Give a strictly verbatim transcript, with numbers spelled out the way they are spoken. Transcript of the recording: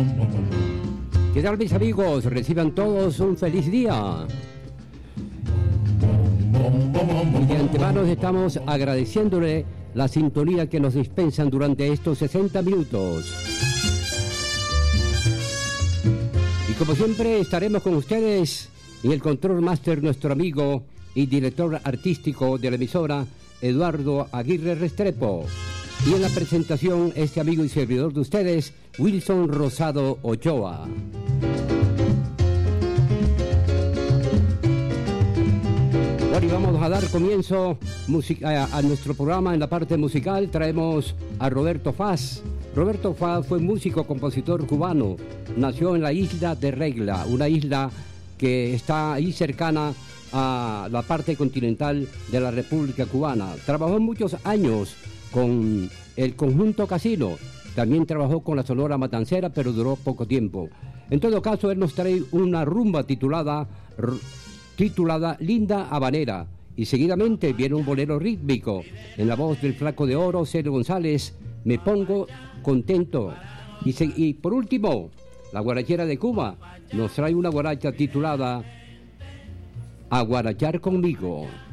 ¿Qué tal, mis amigos? Reciban todos un feliz día. Y de antemano estamos agradeciéndole la sintonía que nos dispensan durante estos sesenta minutos. Y como siempre estaremos con ustedes en el Control Master, nuestro amigo y director artístico de la emisora, Eduardo Aguirre Restrepo. Y en la presentación, este amigo y servidor de ustedes, Wilson Rosado Ochoa. Bueno, y vamos a dar comienzo a, a nuestro programa. En la parte musical traemos a Roberto Faz. Roberto Faz fue músico, compositor cubano. Nació en la isla de Regla, una isla que está ahí cercana a la parte continental de la República Cubana. Trabajó muchos años con el conjunto Casino. También trabajó con la Sonora Matancera, pero duró poco tiempo. En todo caso, él nos trae una rumba titulada... titulada Linda Habanera, y seguidamente viene un bolero rítmico en la voz del Flaco de Oro, Celio González, Me Pongo Contento. Y, se, y por último, la guarachera de Cuba nos trae una guaracha titulada A Guarachar Conmigo.